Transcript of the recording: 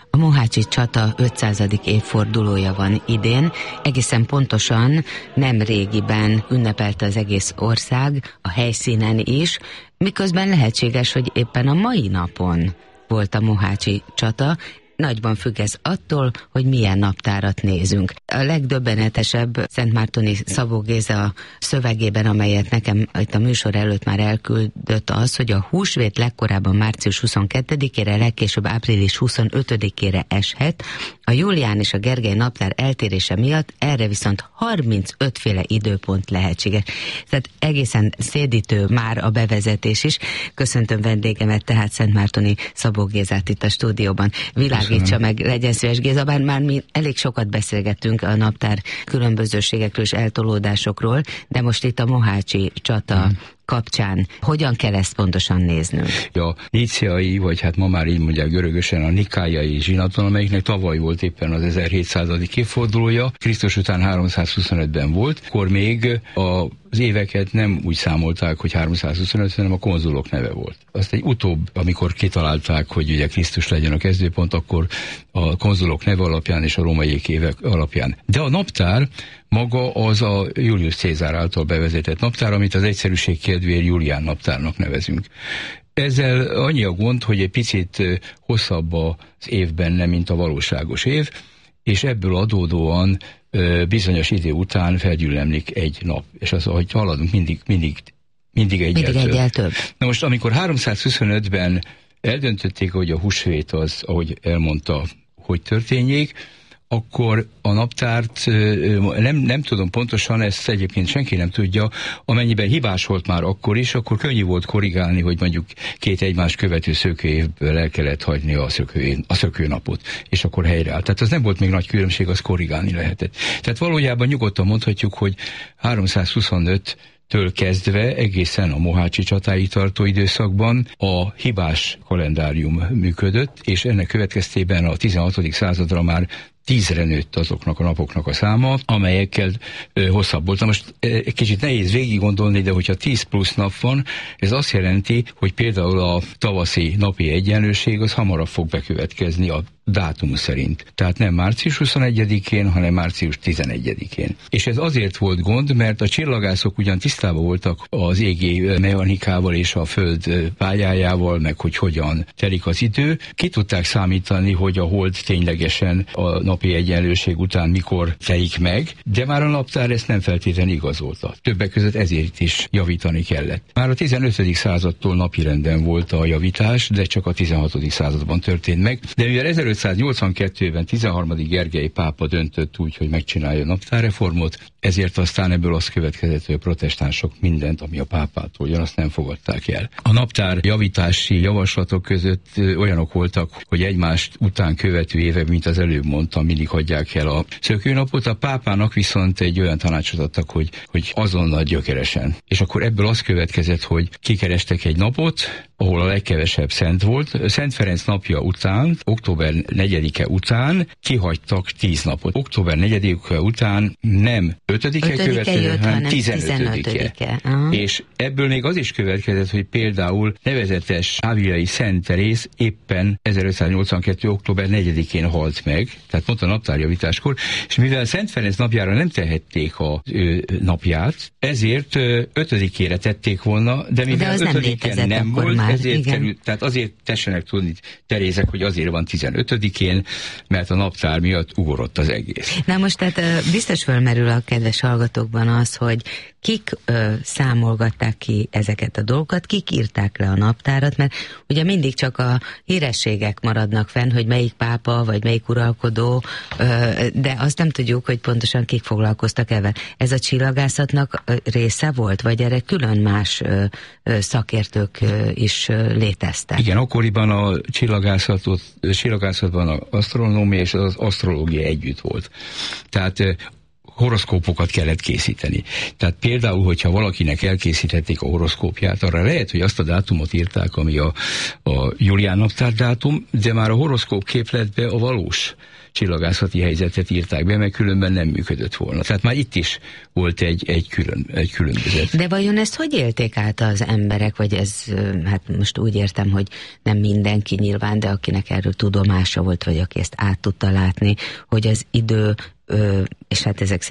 A mohácsi csata 500. évfordulója van idén, egészen pontosan nem régiben ünnepelte az egész ország, a helyszínen is, miközben lehetséges, hogy éppen a mai napon volt a mohácsi csata. Nagyban függ ez attól, hogy milyen naptárat nézünk. A legdöbbenetesebb Szentmártoni Szabó Géza szövegében, amelyet nekem itt a műsor előtt már elküldött, az, hogy a húsvét legkorábban március 22-ére, legkésőbb április 25-ére eshet. A Julián és a Gergely naptár eltérése miatt erre viszont 35 féle időpont lehetséges. Tehát egészen szédítő már a bevezetés is. Köszöntöm vendégemet, tehát Szentmártoni Szabó Gézát itt a stúdióban. Világítsa meg, legyen szíves Géza, bár már mi elég sokat beszélgettünk a naptár különbözőségekről és eltolódásokról, de most itt a mohácsi csata kapcsán hogyan kell ezt pontosan néznünk? A níciai, vagy hát ma már így mondják görögösen a nikájai zsinaton, amelyiknek tavaly volt éppen az 1700. évfordulója, Krisztus után 325-ben volt, akkor még az éveket nem úgy számolták, hogy 325, hanem a konzulok neve volt. Azt egy utóbb, amikor kitalálták, hogy ugye Krisztus legyen a kezdőpont, akkor a konzulok neve alapján és a rómaiék évek alapján. De a naptár maga az a Julius Cézár által bevezetett naptár, amit az egyszerűség kedvéért Julián naptárnak nevezünk. Ezzel annyi a gond, hogy egy picit hosszabb az év benne, mint a valóságos év, és ebből adódóan bizonyos idő után felgyűlemlik egy nap. És az, ahogy haladunk, mindig egyel több. Na most, amikor 325-ben eldöntötték, hogy a húsvét az, ahogy elmondta, hogy történjék, akkor a naptárt, nem tudom pontosan, ezt egyébként senki nem tudja, amennyiben hibás volt már akkor is, akkor könnyű volt korrigálni, hogy mondjuk két egymást követő szökőévből el kellett hagyni a szökőnapot, és akkor helyreállt. Tehát az nem volt még nagy különbség, az korrigálni lehetett. Tehát valójában nyugodtan mondhatjuk, hogy 325-től kezdve egészen a mohácsi csatáig tartó időszakban a hibás kalendárium működött, és ennek következtében a 16. századra már 10-re nőtt azoknak a napoknak a száma, amelyekkel hosszabb volt. Na most egy kicsit nehéz végig gondolni, de hogyha 10 plusz nap van, ez azt jelenti, hogy például a tavaszi napi egyenlőség az hamarabb fog bekövetkezni a dátum szerint. Tehát nem március 21-én, hanem március 11-én. És ez azért volt gond, mert a csillagászok ugyan tisztában voltak az égi mechanikával és a föld pályájával, meg hogy hogyan telik az idő. Ki tudták számítani, hogy a hold ténylegesen a napi egyenlőség után mikor telik meg, de már a naptár ezt nem feltétlenül igazolta. Többek között ezért is javítani kellett. Már a 15. századtól napirenden volt a javítás, de csak a 16. században történt meg. De mivel 1582-ben 13. Gergely pápa döntött úgy, hogy megcsinálja a naptárreformot, ezért aztán ebből az következett, hogy a protestánsok mindent, ami a pápától jön, azt nem fogadták el. A naptár javítási javaslatok között olyanok voltak, hogy egymást után követő évek, mint az előbb mondtam, mindig hagyják el a szökőnapot. A pápának viszont egy olyan tanácsot adtak, hogy azonnal gyökeresen. És akkor ebből az következett, hogy kikerestek egy napot, ahol a legkevesebb szent volt. Szent Ferenc napja után, október 4-e után kihagytak 10 napot. Október 4-e után nem 5-e következett, hanem 15-e. És ebből még az is következett, hogy például nevezetes áviai Szent Teréz éppen 1582. október 4-én halt meg, tehát pont a naptárjavításkor, és mivel Szent Ferenc napjára nem tehették az ő napját, ezért 5-ére tették volna, de mivel 5-en nem volt, ezért került, tehát azért tessenek tudni Terézek, hogy azért van 15-én, mert a naptár miatt ugorott az egész. Na most tehát biztos felmerül a kedves hallgatókban az, hogy kik számolgatták ki ezeket a dolgokat, kik írták le a naptárat, mert ugye mindig csak a hírességek maradnak fenn, hogy melyik pápa, vagy melyik uralkodó, de azt nem tudjuk, hogy pontosan kik foglalkoztak ezzel. Ez a csillagászatnak része volt, vagy erre külön más szakértők is léteztek? Igen, akkoriban a csillagászatban az asztronómia és az asztrológia együtt volt. Tehát horoszkópokat kellett készíteni. Tehát például, hogyha valakinek elkészítették a horoszkópját, arra lehet, hogy azt a dátumot írták, ami a Julián naptár dátum, de már a horoszkóp képletbe a valós csillagászati helyzetet írták be, mert különben nem működött volna. Tehát már itt is volt egy különbözet. De vajon ezt hogy élték át az emberek, vagy ez, hát most úgy értem, hogy nem mindenki nyilván, de akinek erről tudomása volt, vagy aki ezt át tudta látni, hogy az idő, és hát ezek